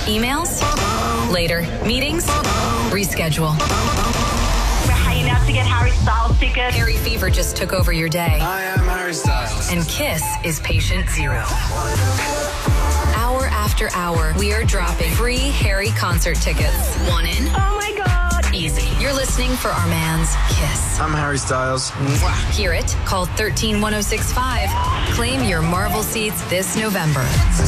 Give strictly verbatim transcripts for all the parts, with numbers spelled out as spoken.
Emails? Later. Meetings? Reschedule. We're hanging out to get Harry Styles tickets. Harry fever just took over your day. I am Harry Styles. And Kiss is patient zero. Hour after hour, we are dropping free Harry concert tickets. One in. Oh my God. Easy. You're listening for our man's Kiss. I'm Harry Styles. Mwah. Hear it? Call one three one oh six five. Claim your Marvel seats this November.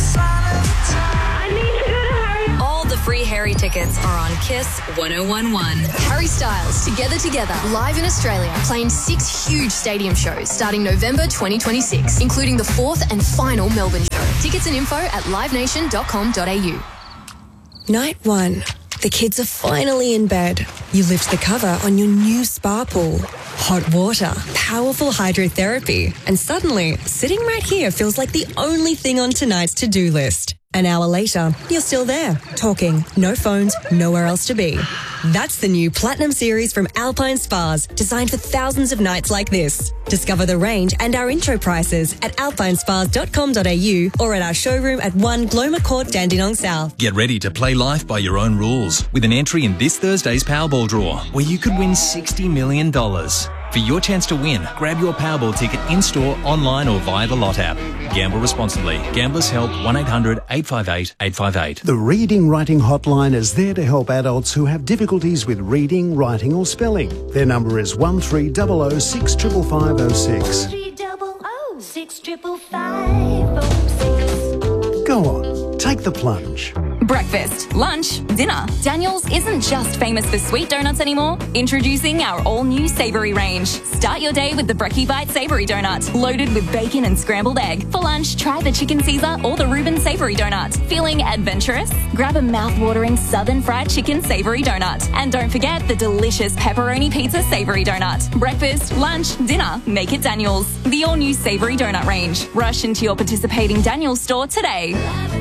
I need to go to Harry. All the free Harry tickets are on Kiss one oh one one. Harry Styles, Together Together, live in Australia, playing six huge stadium shows starting November twenty twenty-six, including the fourth and final Melbourne show. Tickets and info at live nation dot com dot a u. Night one. The kids are finally in bed. You lift the cover on your new spa pool. Hot water, powerful hydrotherapy, and suddenly, sitting right here feels like the only thing on tonight's to-do list. An hour later, you're still there, talking, no phones, nowhere else to be. That's the new Platinum Series from Alpine Spas, designed for thousands of nights like this. Discover the range and our intro prices at alpine spas dot com dot a u or at our showroom at one Gloma Court, Dandenong South. Get ready to play life by your own rules with an entry in this Thursday's Powerball draw, where you could win sixty million dollars. For your chance to win, grab your Powerball ticket in-store, online or via the Lot app. Gamble responsibly. Gamblers Help one eight hundred eight five eight eight five eight. The Reading Writing Hotline is there to help adults who have difficulties with reading, writing or spelling. Their number is one three zero zero six five five zero six. three double oh six triple five oh six. Go on, take the plunge. Breakfast, lunch, dinner. Daniel's isn't just famous for sweet donuts anymore. Introducing our all-new savoury range. Start your day with the Brekkie Bite Savoury Donut, loaded with bacon and scrambled egg. For lunch, try the Chicken Caesar or the Reuben Savoury Donut. Feeling adventurous? Grab a mouth-watering Southern Fried Chicken Savoury Donut. And don't forget the delicious Pepperoni Pizza Savoury Donut. Breakfast, lunch, dinner, make it Daniel's. The all-new Savoury Donut range. Rush into your participating Daniel's store today.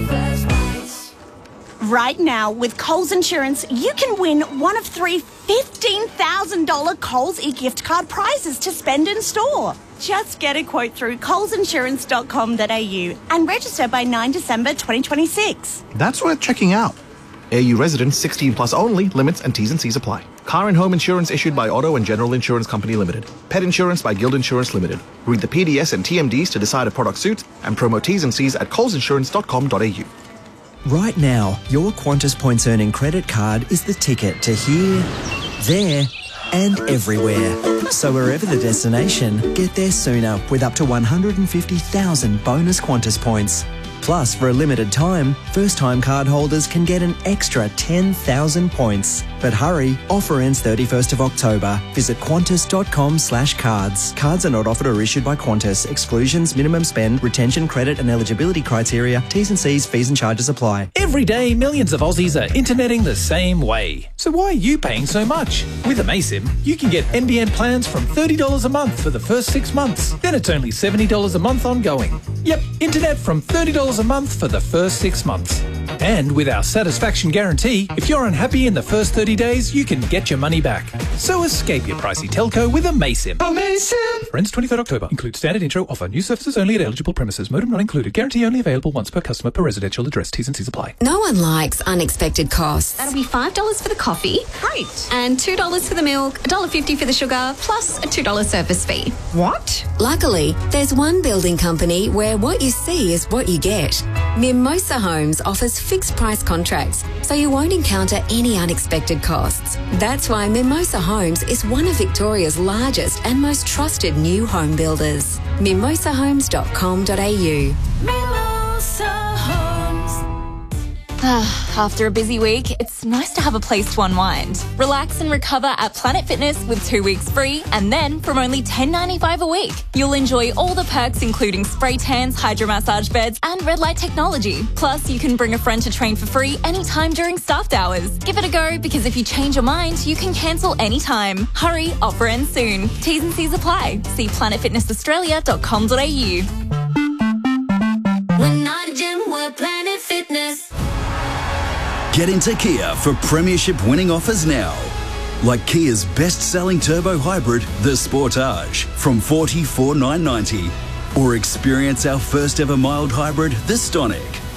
Right now, with Coles Insurance, you can win one of three fifteen thousand dollars Coles e-gift card prizes to spend in store. Just get a quote through coles insurance dot com dot a u and register by ninth of December twenty twenty-six. That's worth checking out. A U residents sixteen plus only. Limits and T's and C's apply. Car and home insurance issued by Auto and General Insurance Company Limited. Pet insurance by Guild Insurance Limited. Read the P D S and T M Ds to decide if product suits and promo T's and C's at coles insurance dot com dot a u. Right now, your Qantas Points Earning credit card is the ticket to here, there and everywhere. So wherever the destination, get there sooner with up to one hundred fifty thousand bonus Qantas points. Plus, for a limited time, first-time card holders can get an extra ten thousand points. But hurry, offer ends thirty-first of October. Visit qantas dot com slash cards. Cards are not offered or issued by Qantas. Exclusions, minimum spend, retention, credit and eligibility criteria, T's and C's, fees and charges apply. Every day, millions of Aussies are interneting the same way. So why are you paying so much? With Amaysim, you can get N B N plans from thirty dollars a month for the first six months. Then it's only seventy dollars a month ongoing. Yep, internet from thirty dollars a month for the first six months. And with our satisfaction guarantee, if you're unhappy in the first thirty days, you can get your money back. So escape your pricey telco with Amaysim. Amaysim! For ends twenty-third October. Include standard intro offer. New services only at eligible premises. Modem not included. Guarantee only available once per customer per residential address. T's and C's apply. No one likes unexpected costs. That'll be five dollars for the coffee. Great. And two dollars for the milk, one dollar fifty for the sugar, plus a two dollars service fee. What? Luckily, there's one building company where what you see is what you get. Mimosa Homes offers fixed price contracts, so you won't encounter any unexpected costs. That's why Mimosa Homes is one of Victoria's largest and most trusted new home builders. mimosa homes dot com dot a u. Mimosa Homes. After a busy week, it's nice to have a place to unwind. Relax and recover at Planet Fitness with two weeks free, and then from only ten dollars ninety-five a week, you'll enjoy all the perks including spray tans, hydro massage beds, and red light technology. Plus, you can bring a friend to train for free anytime during staffed hours. Give it a go, because if you change your mind, you can cancel anytime. Hurry, offer ends soon. T's and C's apply. See planet fitness australia dot com dot a u. We're not a gym, we're Planet Fitness. Get into Kia for premiership winning offers now. Like Kia's best-selling turbo hybrid, the Sportage, from forty-four thousand nine hundred ninety. Or experience our first ever mild hybrid, the Stonic,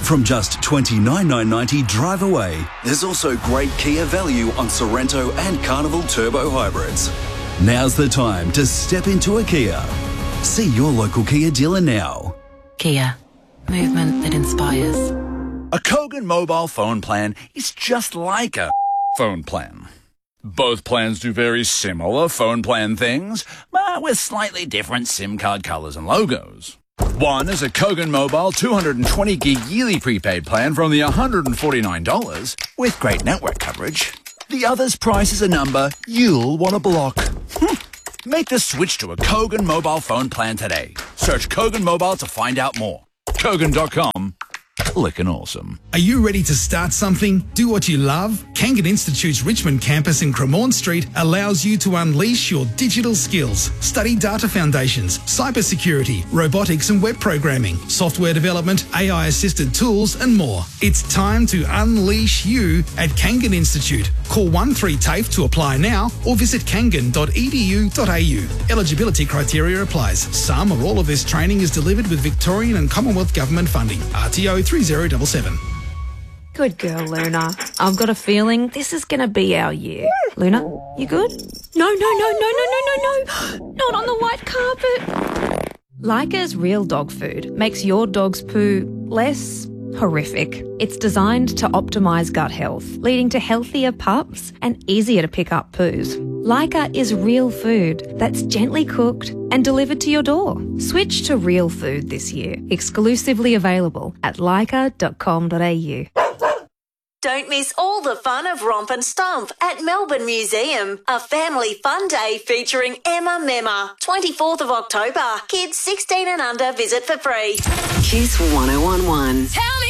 From just twenty-nine thousand nine hundred ninety drive away. There's also great Kia value on Sorrento and Carnival Turbo hybrids. Now's the time to step into a Kia. See your local Kia dealer now. Kia. Movement that inspires. A Kogan mobile phone plan is just like a phone plan. Both plans do very similar phone plan things, but with slightly different SIM card colours and logos. One is a Kogan Mobile two hundred twenty gig yearly prepaid plan for only one hundred forty-nine dollars with great network coverage. The other's price is a number you'll want to block. Make the switch to a Kogan mobile phone plan today. Search Kogan Mobile to find out more. Kogan dot com. Lickin' awesome. Are you ready to start something? Do what you love? Kangan Institute's Richmond campus in Cremorne Street allows you to unleash your digital skills. Study data foundations, cybersecurity, robotics and web programming, software development, A I-assisted tools and more. It's time to unleash you at Kangan Institute. Call one three T A F E to apply now or visit kangan dot e d u dot a u. Eligibility criteria applies. Some or all of this training is delivered with Victorian and Commonwealth Government funding. R T O three zero seven seven. Good girl, Luna. I've got a feeling this is going to be our year. Luna, you good? No, no, no, no, no, no, no, no. Not on the white carpet. Leica's Real Dog Food makes your dog's poo less horrific. It's designed to optimise gut health, leading to healthier pups and easier to pick up poos. Leica is real food that's gently cooked and delivered to your door. Switch to real food this year. Exclusively available at leica dot com dot a u. Don't miss all the fun of Romp and Stomp at Melbourne Museum. A family fun day featuring Emma Memma. twenty-fourth of October. Kids sixteen and under visit for free. Kiss one oh one one. Tell me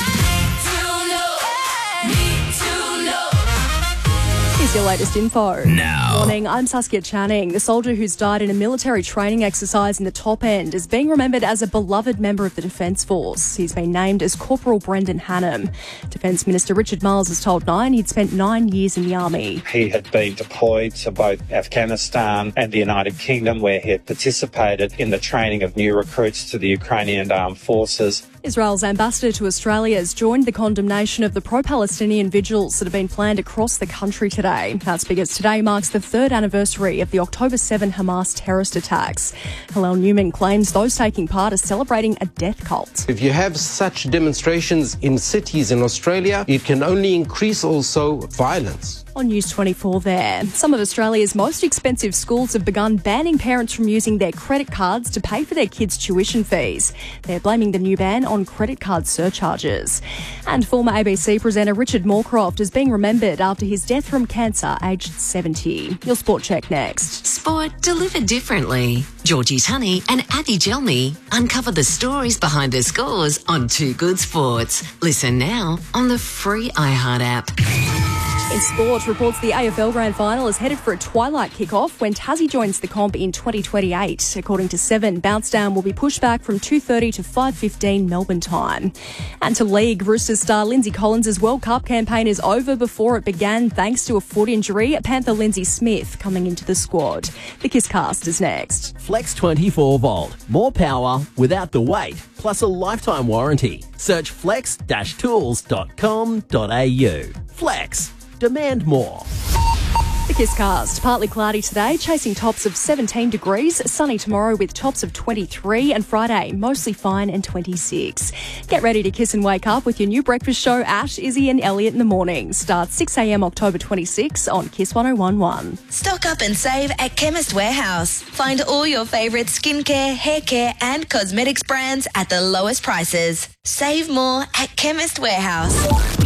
Here's your latest info. Now. Morning, I'm Saskia Channing. The soldier who's died in a military training exercise in the Top End is being remembered as a beloved member of the Defence Force. He's been named as Corporal Brendan Hannam. Defence Minister Richard Marles has told Nine he'd spent nine years in the Army. He had been deployed to both Afghanistan and the United Kingdom, where he had participated in the training of new recruits to the Ukrainian Armed Forces. Israel's ambassador to Australia has joined the condemnation of the pro-Palestinian vigils that have been planned across the country today. That's because today marks the third anniversary of the October seventh Hamas terrorist attacks. Hillel Newman claims those taking part are celebrating a death cult. If you have such demonstrations in cities in Australia, it can only increase also violence. On News twenty-four there, some of Australia's most expensive schools have begun banning parents from using their credit cards to pay for their kids' tuition fees. They're blaming the new ban on credit card surcharges. And former A B C presenter Richard Moorcroft is being remembered after his death from cancer, aged seventy. Your Sport Check next. Sport delivered differently. Georgie Tunney and Addy Gelmy uncover the stories behind the scores on Two Good Sports. Listen now on the free iHeart app. In sport, reports the A F L Grand Final is headed for a twilight kick-off when Tassie joins the comp in twenty twenty-eight. According to Seven, bounce down will be pushed back from two thirty to five fifteen Melbourne time. And to League, Roosters star Lindsay Collins' World Cup campaign is over before it began thanks to a foot injury. Panther Lindsay Smith coming into the squad. The Kisscast is next. Flex twenty-four volt. More power without the weight, plus a lifetime warranty. Search flex dash tools dot com dot a u. Flex. Demand more. The Kisscast, partly cloudy today, chasing tops of seventeen degrees, sunny tomorrow with tops of twenty-three, and Friday mostly fine and twenty-six. Get ready to kiss and wake up with your new breakfast show, Ash, Izzy and Elliot in the morning. Starts six a m October twenty-sixth on Kiss one oh one one. Stock up and save at Chemist Warehouse. Find all your favourite skincare, hair care and cosmetics brands at the lowest prices. Save more at Chemist Warehouse.